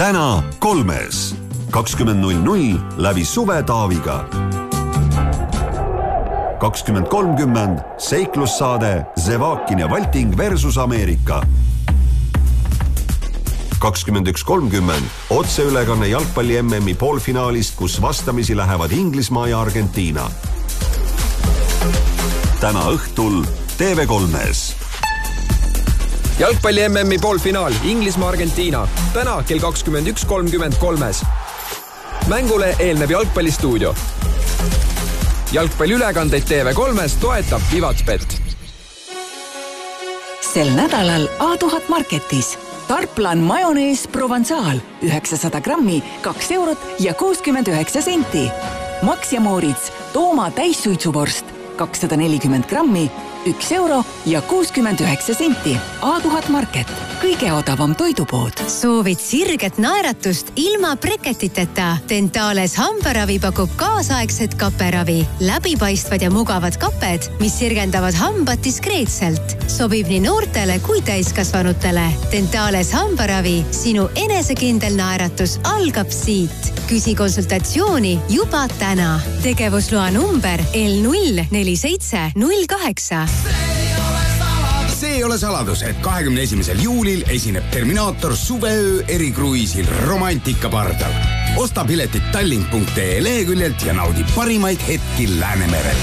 täna 3. 20.00 läbi Suve Taaviga. 20.30 seiklussaade Zevakin ja Valting versus Ameerika. 21.30 otseülekanne jalgpalli MM-i poolfinaalist, kus vastamisi lähevad Inglismaa ja Argentiina. Täna õhtul TV3-s. Jalgpalli MM-i poolfinaal Inglismaa-Argentiina. Täna kell 21.33. Mängule eelneb jalgpallistuudio. Jalgpalliülekandeid TV3-s toetab Vivatspet. Sel nädalal A1000 Marketis. Tarplan majonees Provençal 900 grammi 2 eurot ja 69 senti. Max ja Moritz Tooma täissuitsuvorst 240 grammi 1 euro ja 69 senti. A1000 Market. Kõige odavam toidupood. Soovid sirget naeratust ilma breketiteta? Dentales hambaravi pakub kaasaegset kaperavi. Läbipaistvad ja mugavad kaped, mis sirgendavad hambad diskreetselt. Sobib nii noortele kui täiskasvanutele. Dentales hambaravi. Sinu enesekindel naeratus algab siit. Küsi konsultatsiooni juba täna. Tegevusloa number L04708. See ei ole saladus, et 21. juulil esineb Terminaator suveöö erikruiisil Romantika pardal. Osta piletit tallink.ee leheküljelt ja naudi parimaid hetki Läänemerel.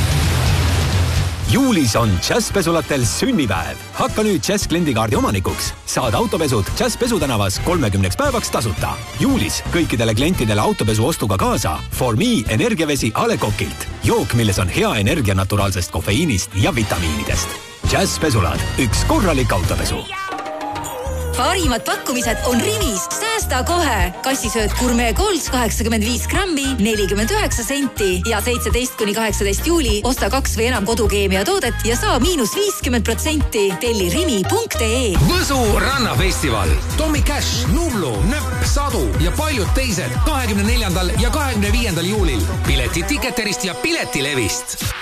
Juulis on Jazz Pesulatel sünnipäev. Hakka nüüd Jazz kliendikaardi omanikuks. Saad autopesud Jazz Pesutänavas 30 päevaks tasuta. Juulis kõikidele klientidele autopesu ostuga kaasa For Me energiavesi A. Le Coqilt. Jook, milles on hea energia naturaalsest kofeiinist ja vitamiinidest. Jazz Pesulad. Üks korralik autopesu. Parimad pakkumised on Rimis. Säästa kohe. Kassisööt Gourmet Golds 85 grammi 49 senti ja 17-18 juuli osta 2 või enam kodukeemia toodet ja saa -50%. Telli rimi.ee. Võsu rannafestival. Tommy Cash, Nublu, Nöpp, Sadu ja paljud teised 24. ja 25. juulil. Piletid Ticketerist ja Piletilevist.